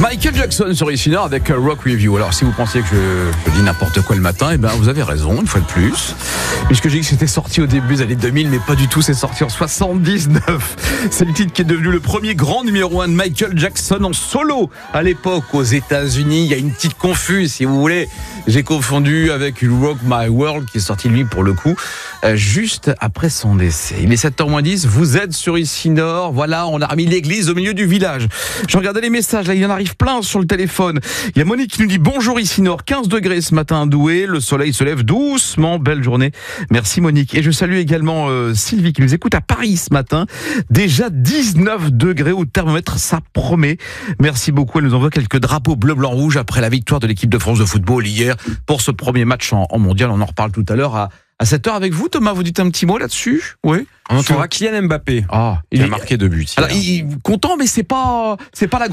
Michael Jackson sur ici Nord avec Rock With You. Alors si vous pensiez que je dis n'importe quoi le matin, eh ben vous avez raison, une fois de plus. Puisque j'ai dit que c'était sorti au début des années 2000, mais pas du tout, c'est sorti en 79. C'est le titre qui est devenu le premier grand numéro 1 de Michael Jackson en solo à l'époque aux États-Unis. Il y a une petite confuse, si vous voulez. J'ai confondu avec Rock My World qui est sorti lui pour le coup juste après son décès. Il est 7h10, vous êtes sur ici Nord. Voilà, on a remis l'église au milieu du village. Je regardais les messages, là il y en arrive plein sur le téléphone. Il y a Monique qui nous dit bonjour ici Nord, 15 degrés ce matin à Douai, le soleil se lève doucement, belle journée. Merci Monique. Et je salue également Sylvie qui nous écoute à Paris ce matin. Déjà 19 degrés au thermomètre, ça promet. Merci beaucoup, elle nous envoie quelques drapeaux bleu, blanc, rouge après la victoire de l'équipe de France de football hier pour ce premier match en mondial. On en reparle tout à l'heure à 7h avec vous. Thomas, vous dites un petit mot là-dessus? Oui. On entendra Kylian Mbappé. Il a marqué 2 buts. Alors, il content, mais c'est pas la